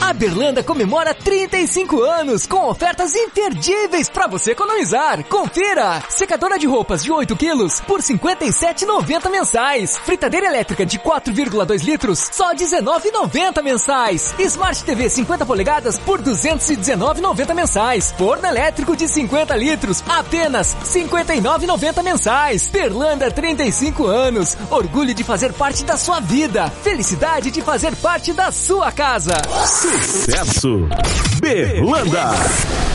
A Berlanda comemora 35 anos com ofertas imperdíveis para você economizar. Confira! Secadora de roupas de 8 quilos por R$ 57,90 mensais. Fritadeira elétrica de 4,2 litros só R$ 19,90 mensais. Smart TV 50 polegadas por R$ 219,90 mensais. Forno elétrico de 50 litros apenas R$ 59,90 mensais. Berlanda 35 anos. Orgulho de fazer parte da sua vida. Felicidade de fazer parte da sua casa. Sucesso! Berlanda!